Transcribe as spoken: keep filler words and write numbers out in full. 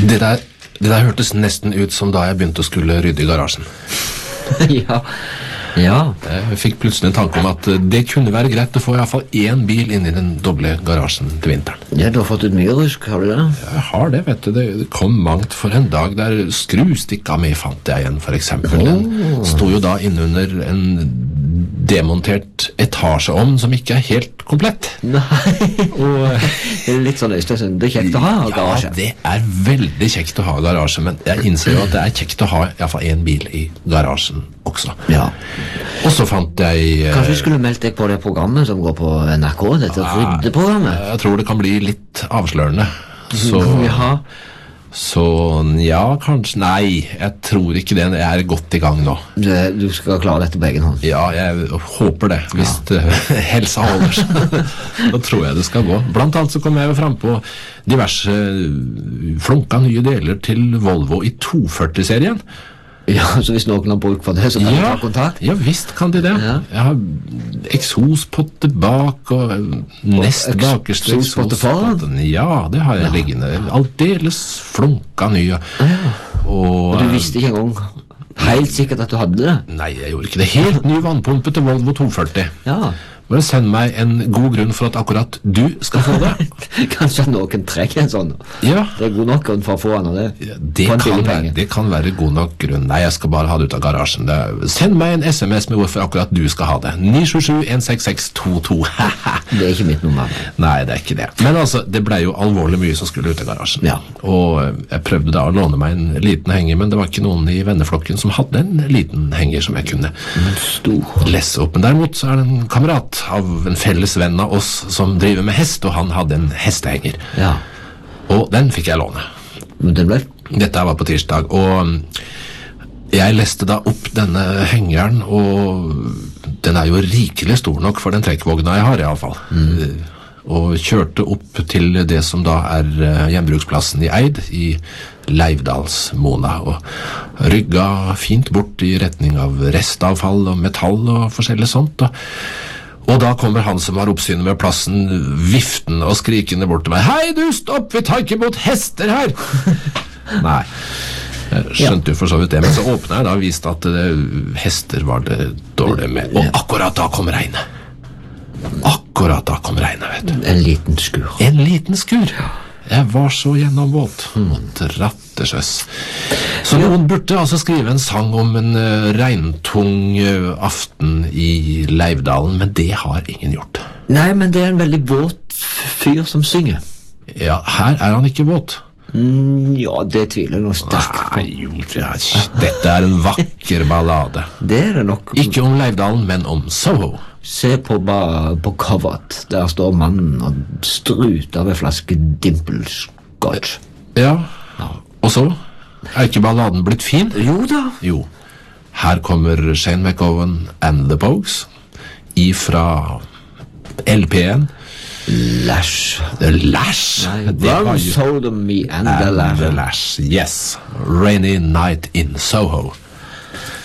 Det der, det der hørtes nesten ut som da jeg begynte å skulle rydde i garasjen. Ja, ja. Jeg fikk plutselig en tanke om at det kunne være greit å få i hvert fall én bil inn i den doble garasjen til vinteren. Ja, du har fått ut mye rusk, har du det? Jeg har det, vet du. Det kom mangt for en dag der skrustikka mi fant jeg igjen, for eksempel. Den Oh. sto jo da innunder en demontert etasjeovn som ikke er helt komplett. Nei. Og det er litt sånn Øystein, det er kjekt å ha garasje. Ja, det er veldig kjekt å ha garasje, men jeg innser jo at det er kjekt å ha i hvert fall en bil i garasjen også. Ja. Og så fant jeg... eh, Kanskje du skulle meldt deg på det programmet som går på N R K, dette ryddeprogrammet? Jeg tror det kan bli litt avslørende. Så, Ja. så ja, kanskje... Nei, jeg tror ikke det. Jeg er godt i gang nå. Du, du skal klare dette på egen hånd. Ja, jeg håper det. Hvis ja. helsa holder seg, da tror jeg det skal gå. Blant annet så kom jeg jo frem på diverse flunka nye deler til Volvo i to førti-serien. Ja, så hvis noen har bruk for det, så kan Ja, du ta kontakt. ja visst kan de det. Ja. Jeg har eksospotte bak og nest eks- bakerste eksospotte foran? eksospotten. Ja, det har jeg liggende. Aldeles flunka ny. Og, Og du visste ikke engang helt sikkert at du hadde det. Nei, jeg gjorde ikke det. Helt ny vannpumpe til Volvo to førti. Ja. Bare send meg en god grunn for at akkurat du skal få det. Kanskje noen trekker en sånn. Ja, Det er god nok grunn for å få han av det. det For en kan, billig være, penge. det kan være god nok grunn. Nei, jeg skal bare ha det ut av garasjen. Det, send meg en sms med hvorfor akkurat du skal ha det. ni sju sju en seks seks to to. Det er ikke mitt nummer. Nei, det er ikke det. Men altså, det ble jo alvorlig mye som skulle ut av garasjen. Ja. Og jeg prøvde da å låne meg en liten henger, men det var ikke noen i venneflokken som hadde en liten henger som jeg kunne Stor. lesse opp. Men derimot så er det en kamerat av en felles venn av oss som driver med hest, og han hadde en hestehenger. Ja. Og den fikk jeg låne. Men den ble... Dette var på tirsdag, og jeg leste da opp denne hengeren, og den er jo rikelig stor nok for den trekkvogna jeg har i alle fall. Mm. Og kjørte opp til det som da er eh, gjenbruksplassen i Eid, i Leivdalsmona, og rygga fint bort i retning av restavfall og metall og forskjellig sånt. Og, og da kommer han som har oppsynet med plassen, viftende og skrikende bort til meg. Hei du, stopp, vi tar ikke imot hester her! Nei, jeg skjønte jo for så vidt det, men så åpnet jeg da og viste at det, hester var det dårlig med. Og akkurat da kom regnet. Akkurat da kom regnet, vet du. En liten skur. En liten skur. Jeg var så gjennomvåt. Måtte rattesjøs. Så noen burde altså skrive en sang om en uh, regntung uh, aften i Leivdalen, men det har ingen gjort. Nei, men det er en veldig våt fyr som synger. Ja, her er han ikke våt. Mm, ja, det tviler jeg noe sterkt på. Nei, jo, ja, dette er en vakker ballade. Det er det nok. Ikke om Leivdalen, men om Soho. Se på, ba, på coveret. Der står mannen og struter ved flaske Dimples Scotch. Ja, og så? Er ikke balladen blitt fin? Jo da. Jo. Her kommer Shane McGowan and the Pogues ifra L P-en Lash. The Lash. Nei, Det var One jo sold me and, And the lash. the Lash, yes. Rainy Night in Soho.